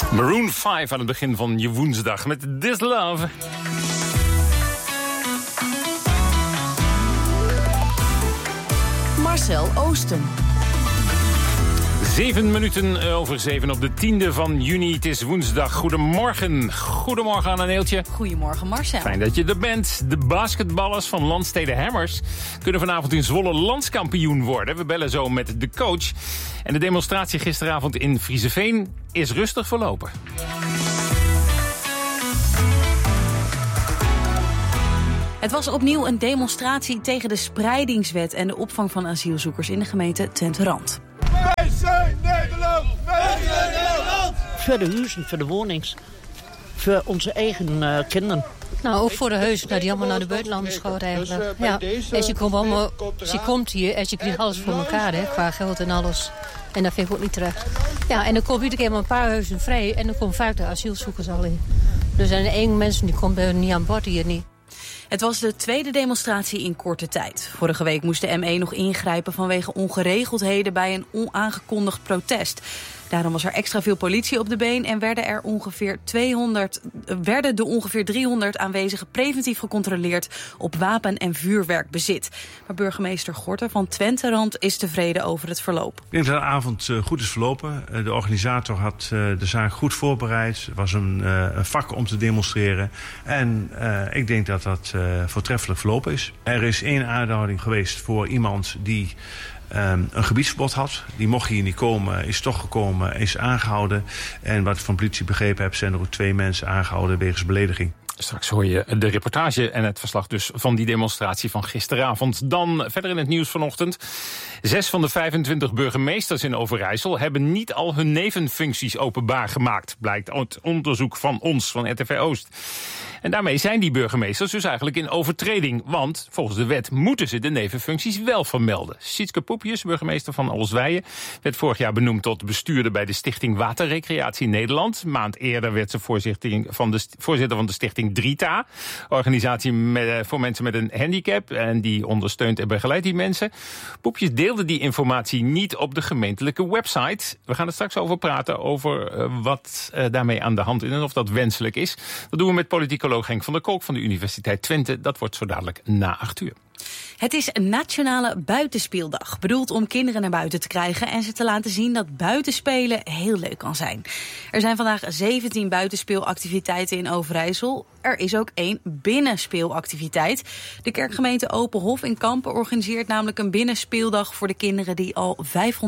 Maroon 5 aan het begin van je woensdag met This Love. Marcel Oosten. 7 minuten over 7 op de 10e van juni. Het is woensdag. Goedemorgen. Goedemorgen, Anna-Neeltje. Goedemorgen, Marcel. Fijn dat je er bent. De basketballers van Landstede Hammers kunnen vanavond in Zwolle landskampioen worden. We bellen zo met de coach. En de demonstratie gisteravond in Frieseveen is rustig verlopen. Het was opnieuw een demonstratie tegen de spreidingswet en de opvang van asielzoekers in de gemeente Twente-Rand. Wij zijn Nederland! Wij zijn Nederland! Voor de huizen, voor de wonings. Voor onze eigen kinderen. Nou, ook voor de huizen, die allemaal naar de buitenlanders gaan eigenlijk. Ja, en je komt hier en je krijgt alles voor elkaar, hè, qua geld en alles. En dat vind ik ook niet terecht. Ja, en dan komt iedere keer maar een paar huizen vrij en dan komen vaak de asielzoekers al in. Dus er zijn één mensen die komen niet aan bod hier niet. Het was de tweede demonstratie in korte tijd. Vorige week moest de ME nog ingrijpen vanwege ongeregeldheden bij een onaangekondigd protest. Daarom was er extra veel politie op de been en werden de ongeveer 300 aanwezigen preventief gecontroleerd op wapen- en vuurwerkbezit. Maar burgemeester Gorter van Twente-Rand is tevreden over het verloop. Ik denk dat de avond goed is verlopen. De organisator had de zaak goed voorbereid. Het was een vak om te demonstreren. En ik denk dat dat voortreffelijk verlopen is. Er is 1 aanhouding geweest voor iemand die een gebiedsverbod had. Die mocht hier niet komen, is toch gekomen, is aangehouden. En wat ik van politie begrepen heb, zijn er ook 2 mensen aangehouden wegens belediging. Straks hoor je de reportage en het verslag dus van die demonstratie van gisteravond. Dan verder in het nieuws vanochtend. 6 van de 25 burgemeesters in Overijssel hebben niet al hun nevenfuncties openbaar gemaakt. Blijkt uit onderzoek van ons, van RTV Oost. En daarmee zijn die burgemeesters dus eigenlijk in overtreding. Want volgens de wet moeten ze de nevenfuncties wel vermelden. Sietske Poepjes, burgemeester van Olsweijen, werd vorig jaar benoemd tot bestuurder bij de Stichting Waterrecreatie Nederland. Een maand eerder werd ze voorzitter van de Stichting Drita, organisatie voor mensen met een handicap. En die ondersteunt en begeleidt die mensen. Poepjes deelde die informatie niet op de gemeentelijke website. We gaan er straks over praten, over wat daarmee aan de hand is en of dat wenselijk is. Dat doen we met politicoloog Henk van der Kolk van de Universiteit Twente. Dat wordt zo dadelijk na 8 uur. Het is een nationale buitenspeeldag, bedoeld om kinderen naar buiten te krijgen en ze te laten zien dat buitenspelen heel leuk kan zijn. Er zijn vandaag 17 buitenspeelactiviteiten in Overijssel. Er is ook 1 binnenspeelactiviteit. De kerkgemeente Openhof in Kampen organiseert namelijk een binnenspeeldag voor de kinderen die al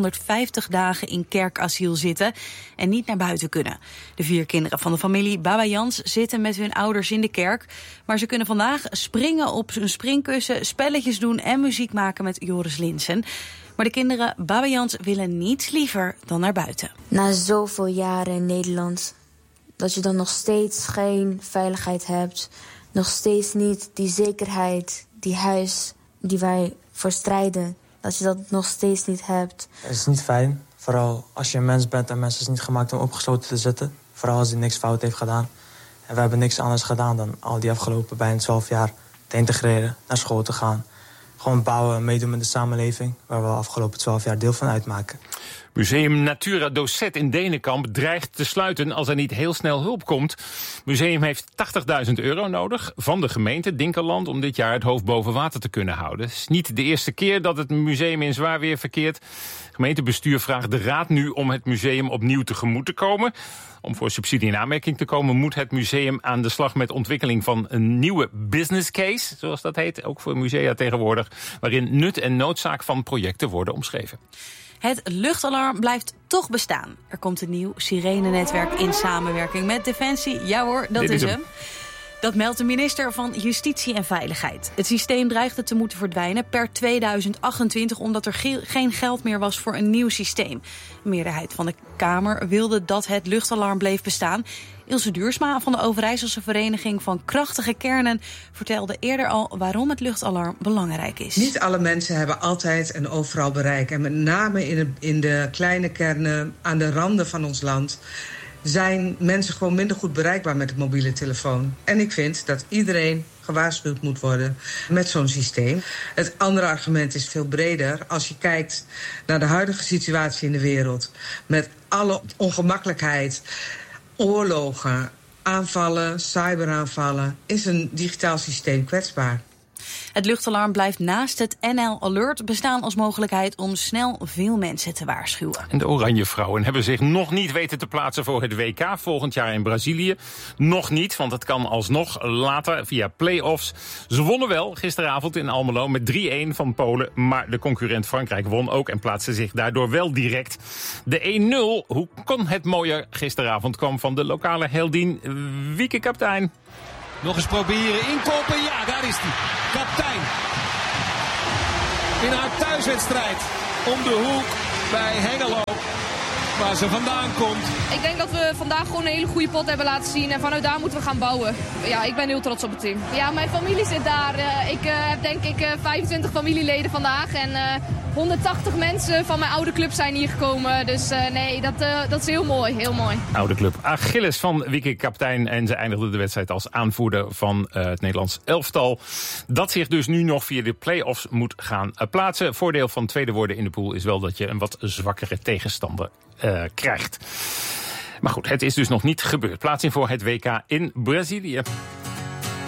550 dagen in kerkasiel zitten en niet naar buiten kunnen. De 4 kinderen van de familie Babayans zitten met hun ouders in de kerk, maar ze kunnen vandaag springen op een springkussen, spelletjes doen en muziek maken met Joris Linsen. Maar de kinderen Babayans willen niets liever dan naar buiten. Na zoveel jaren in Nederland, dat je dan nog steeds geen veiligheid hebt, nog steeds niet die zekerheid, die huis die wij voor strijden, dat je dat nog steeds niet hebt. Het is niet fijn, vooral als je een mens bent en mensen is niet gemaakt om opgesloten te zitten. Vooral als hij niks fout heeft gedaan. En we hebben niks anders gedaan dan al die afgelopen bijna 12 jaar te integreren, naar school te gaan. Gewoon bouwen, meedoen met de samenleving, waar we de afgelopen 12 jaar deel van uitmaken. Museum Natura Docet in Denenkamp dreigt te sluiten als er niet heel snel hulp komt. Het museum heeft €80.000 nodig van de gemeente Dinkeland om dit jaar het hoofd boven water te kunnen houden. Het is niet de eerste keer dat het museum in zwaar weer verkeert. Het gemeentebestuur vraagt de raad nu om het museum opnieuw tegemoet te komen. Om voor subsidie in aanmerking te komen moet het museum aan de slag met ontwikkeling van een nieuwe business case, zoals dat heet, ook voor musea tegenwoordig, waarin nut en noodzaak van projecten worden omschreven. Het luchtalarm blijft toch bestaan. Er komt een nieuw sirenenetwerk in samenwerking met Defensie. Ja hoor, dat is hem. Dat meldt de minister van Justitie en Veiligheid. Het systeem dreigde te moeten verdwijnen per 2028... omdat er geen geld meer was voor een nieuw systeem. De meerderheid van de Kamer wilde dat het luchtalarm bleef bestaan. Ilse Duursma van de Overijsselse Vereniging van Krachtige Kernen vertelde eerder al waarom het luchtalarm belangrijk is. Niet alle mensen hebben altijd en overal bereik. En met name in de kleine kernen aan de randen van ons land zijn mensen gewoon minder goed bereikbaar met de mobiele telefoon. En ik vind dat iedereen gewaarschuwd moet worden met zo'n systeem. Het andere argument is veel breder. Als je kijkt naar de huidige situatie in de wereld, met alle ongemakkelijkheid, oorlogen, aanvallen, cyberaanvallen, is een digitaal systeem kwetsbaar. Het luchtalarm blijft naast het NL Alert bestaan als mogelijkheid om snel veel mensen te waarschuwen. En de Oranje Vrouwen hebben zich nog niet weten te plaatsen voor het WK volgend jaar in Brazilië. Nog niet, want het kan alsnog later via play-offs. Ze wonnen wel gisteravond in Almelo met 3-1 van Polen, maar de concurrent Frankrijk won ook en plaatste zich daardoor wel direct. De 1-0, hoe kon het mooier gisteravond, kwam van de lokale heldin Wieke Kaptein. Nog eens proberen, inkoppen, ja, daar is hij. Kaptein. In haar thuiswedstrijd om de hoek bij Hengelo, waar ze vandaan komt. Ik denk dat we vandaag gewoon een hele goede pot hebben laten zien en vanuit daar moeten we gaan bouwen. Ja, ik ben heel trots op het team. Ja, mijn familie zit daar. Ik heb denk ik 25 familieleden vandaag en 180 mensen van mijn oude club zijn hier gekomen. Dus nee, dat is heel mooi, heel mooi. Oude club Achilles van Wieke Kaptein en ze eindigde de wedstrijd als aanvoerder van het Nederlands elftal. Dat zich dus nu nog via de play-offs moet gaan plaatsen. Voordeel van tweede worden in de pool is wel dat je een wat zwakkere tegenstander krijgt. Maar goed, het is dus nog niet gebeurd. Plaatsing voor het WK in Brazilië.